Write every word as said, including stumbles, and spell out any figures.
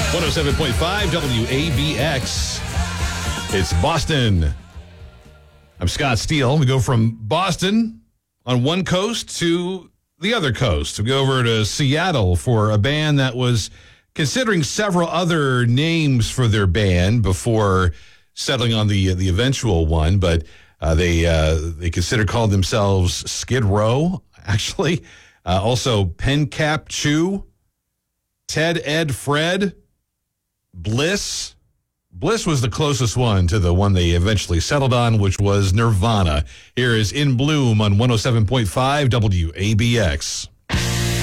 one oh seven point five W A B X. It's Boston. I'm Scott Steele. We go from Boston on one coast to the other coast. We go over to Seattle for a band that was considering several other names for their band before settling on the the eventual one, but uh, they uh, they consider calling themselves Skid Row, actually. Uh, also, Pen Cap Chew, Ted Ed Fred, Bliss. Bliss was the closest one to the one they eventually settled on, which was Nirvana. Here is In Bloom on one oh seven point five W A B X.